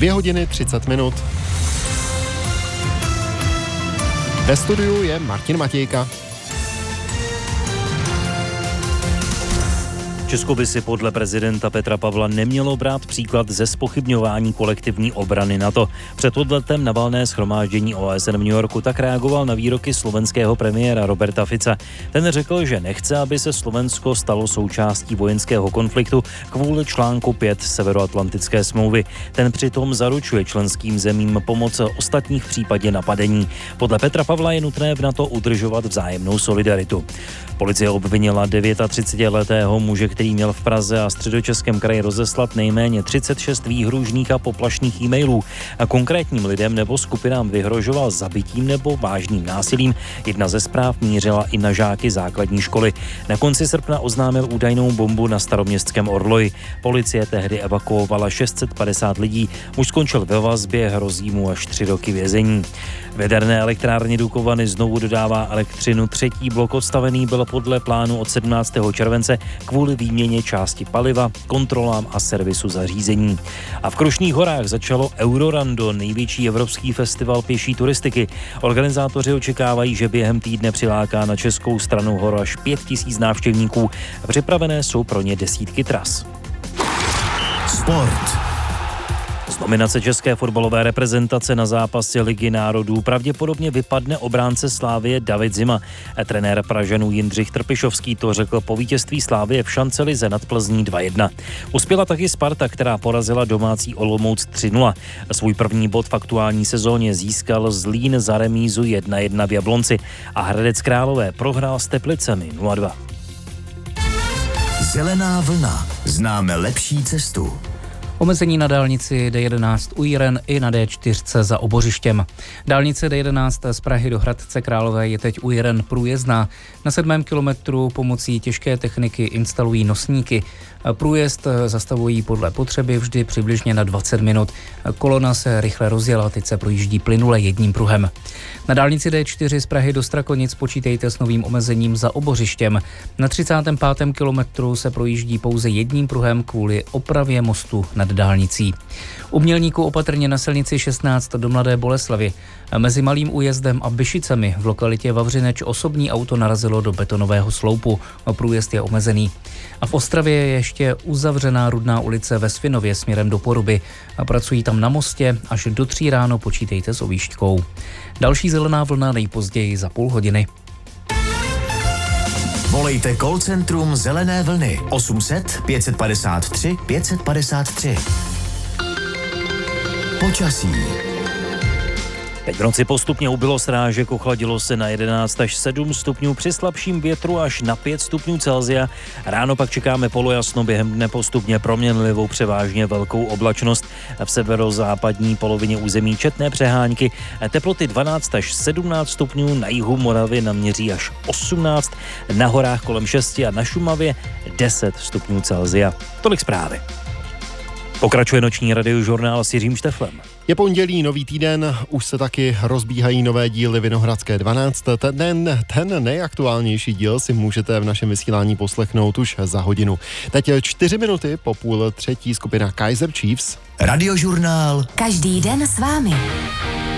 2:30. Ve studiu je Martin Matějka. Česko by si podle prezidenta Petra Pavla nemělo brát příklad ze zpochybňování kolektivní obrany NATO. Před odletem na valné shromáždění OSN v New Yorku tak reagoval na výroky slovenského premiéra Roberta Fica. Ten řekl, že nechce, aby se Slovensko stalo součástí vojenského konfliktu kvůli článku 5 Severoatlantické smlouvy. Ten přitom zaručuje členským zemím pomoc ostatních v případě napadení. Podle Petra Pavla je nutné v NATO udržovat vzájemnou solidaritu. Policie obvinila 39letého muže, který měl v Praze a Středočeském kraji rozeslat nejméně 36 výhružných a poplašných e-mailů. A konkrétním lidem nebo skupinám vyhrožoval zabitím nebo vážným násilím. Jedna ze zpráv mířila i na žáky základní školy. Na konci srpna oznámil údajnou bombu na staroměstském Orloji. Policie tehdy evakuovala 650 lidí. Muž skončil ve vazbě, hrozí mu až 3 roky vězení. V jaderné elektrárně Dukovany znovu dodává elektřinu třetí blok. Odstavený byl podle plánu od 17. července kvůli výměně části paliva, kontrolám a servisu zařízení. A v Krušných horách začalo Eurorando, největší evropský festival pěší turistiky. Organizátoři očekávají, že během týdne přiláká na českou stranu hor až 5000 návštěvníků. Připravené jsou pro ně desítky tras. Sport. Z nominace české fotbalové reprezentace na zápasy Ligy národů pravděpodobně vypadne obránce Slavie David Zima. Trenér Pražanů Jindřich Trpišovský to řekl po vítězství Slavie v Šancelize nad Plzní 2:1. Uspěla taky Sparta, která porazila domácí Olomouc 3:0. Svůj první bod v aktuální sezóně získal Zlín za remízu 1:1 v Jablonci a Hradec Králové prohrál s Teplicemi 0:2. Zelená vlna. Známe lepší cestu. Omezení na dálnici D11 u Jiren i na D4 za Obořištěm. Dálnice D11 z Prahy do Hradce Králové je teď u Jiren průjezdná. Na 7. kilometru pomocí těžké techniky instalují nosníky. Průjezd zastavují podle potřeby vždy přibližně na 20 minut. Kolona se rychle rozjela, teď se projíždí plynule jedním pruhem. Na dálnici D4 z Prahy do Strakonic počítejte s novým omezením za Obořištěm. Na 35. kilometru se projíždí pouze jedním pruhem kvůli opravě mostu nad dálnicí. U Mělníku opatrně na silnici 16 do Mladé Boleslavi. Mezi Malým Újezdem a Byšicemi v lokalitě Vavřineč osobní auto narazilo do betonového sloupu. Průjezd je omezený. A v Ostravě je ještě uzavřená Rudná ulice ve Svinově směrem do Poruby. A pracují tam na mostě, až do 3 ráno počítejte s objížďkou. Další zelená vlna nejpozději za půl hodiny. Volejte call centrum Zelené vlny 800 553 553. Počasí. Teď v noci postupně ubylo srážek, ochladilo se na 11 až 7 stupňů, při slabším větru až na 5 stupňů Celsia. Ráno pak čekáme polojasno, během dne postupně proměnlivou převážně velkou oblačnost. V severozápadní polovině území četné přehánky, teploty 12 až 17 stupňů, na jihu Moravy naměří až 18, na horách kolem 6 a na Šumavě 10 stupňů Celsia. Tolik zprávy. Pokračuje noční radiožurnál s Jiřím Šteflem. Je pondělí, nový týden, už se taky rozbíhají nové díly Vinohradské 12. Ten nejaktuálnější díl si můžete v našem vysílání poslechnout už za hodinu. Teď 4 minuty po 2:30 skupina Kaiser Chiefs. Radiožurnál. Každý den s vámi.